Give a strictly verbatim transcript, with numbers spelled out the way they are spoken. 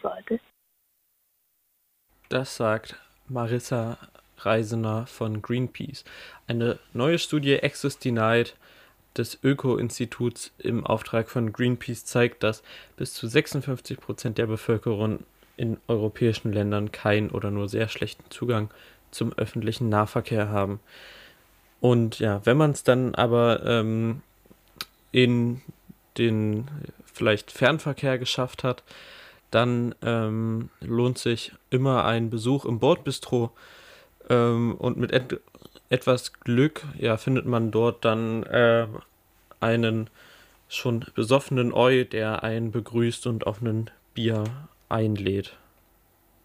sollte? Das sagt Marissa Reisener von Greenpeace. Eine neue Studie Access Denied des Öko-Instituts im Auftrag von Greenpeace zeigt, dass bis zu sechsundfünfzig Prozent der Bevölkerung in europäischen Ländern keinen oder nur sehr schlechten Zugang zum öffentlichen Nahverkehr haben. Und ja, wenn man es dann aber ähm, in den vielleicht Fernverkehr geschafft hat, dann ähm, lohnt sich immer ein Besuch im Bordbistro, ähm, und mit et etwas Glück ja, findet man dort dann äh, einen schon besoffenen Oi, der einen begrüßt und auf ein Bier einlädt.